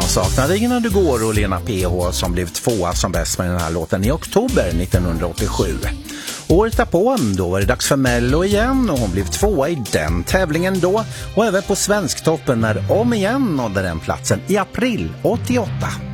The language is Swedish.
Saknar dig när du går och Lena PH som blev tvåa som bäst med den här låten i oktober 1987. Året därpå, då var det dags för Mello igen och hon blev tvåa i den tävlingen då och även på Svensktoppen när Om igen nådde den platsen i april 88.